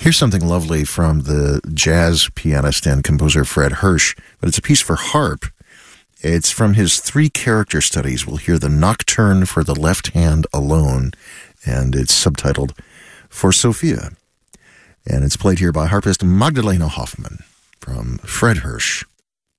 Here's something lovely from the jazz pianist and composer Fred Hersch, but it's a piece for harp. It's from his 3 character studies. We'll hear the Nocturne for the Left Hand Alone, and it's subtitled For Sophia. And it's played here by harpist Magdalena Hoffmann from Fred Hersch.